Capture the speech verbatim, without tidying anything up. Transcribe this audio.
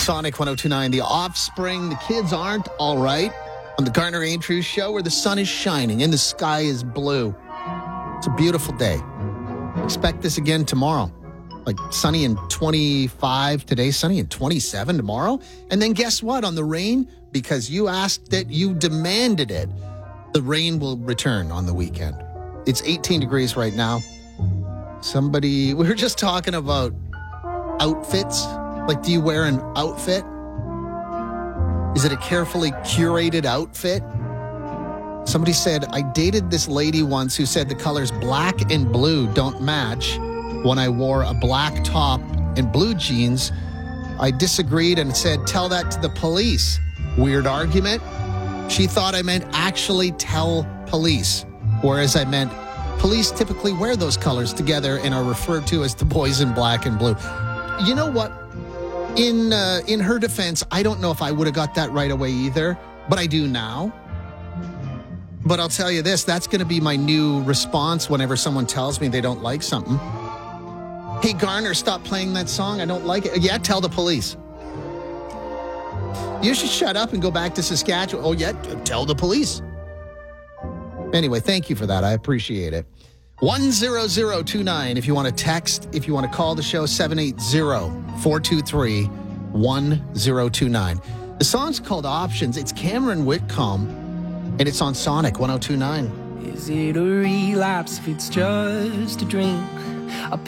Sonic one oh two point nine, The Offspring. The kids aren't all right on the Garner Andrews Show, where the sun is shining and the sky is blue. It's a beautiful day. Expect this again tomorrow. Like sunny and twenty-five today, sunny and twenty-seven tomorrow. And then guess what? On the rain, because you asked it, you demanded it, the rain will return on the weekend. It's eighteen degrees right now. Somebody, we were just talking about outfits. Like, do you wear an outfit? Is it a carefully curated outfit? Somebody said, I dated this lady once who said the colors black and blue don't match. When I wore a black top and blue jeans, I disagreed and said, tell that to the police. Weird argument. She thought I meant actually tell police, whereas I meant police typically wear those colors together and are referred to as the boys in black and blue. You know what? In uh, in her defense, I don't know if I would have got that right away either, but I do now. But I'll tell you this, that's going to be my new response whenever someone tells me they don't like something. Hey, Garner, stop playing that song. I don't like it. Yeah, tell the police. You should shut up and go back to Saskatchewan. Oh, yeah, tell the police. Anyway, thank you for that. I appreciate it. one zero zero two nine if you want to text. If you want to call the show, seven eight zero, four two three, one zero two nine. The song's called Options. It's Cameron Whitcomb, and it's on Sonic one oh two point nine. Is it a relapse if it's just a drink? A